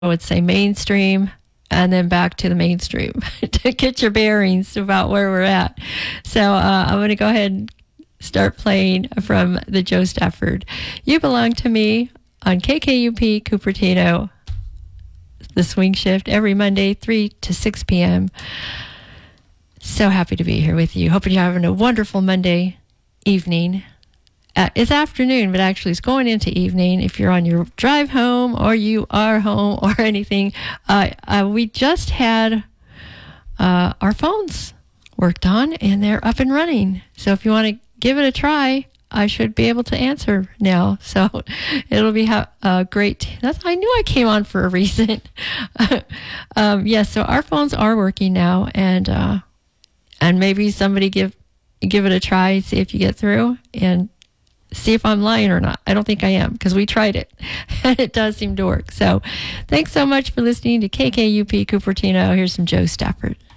I would say mainstream, and then back to the mainstream to get your bearings about where we're at. So I'm going to go ahead and start playing from the Joe Stafford You Belong to Me on KKUP Cupertino, the swing shift every Monday, 3 to 6 p.m. So happy to be here with you. Hoping you're having a wonderful Monday evening. It's afternoon, but actually it's going into evening if you're on your drive home or you are home or anything. We just had our phones worked on and they're up and running. So if you want to give it a try, I should be able to answer now. So it'll be great. I knew I came on for a reason. Yes, so our phones are working now, and maybe somebody give it a try, see if you get through, and see if I'm lying or not. I don't think I am, because we tried it, and it does seem to work. So thanks so much for listening to KKUP Cupertino. Here's some Joe Stafford.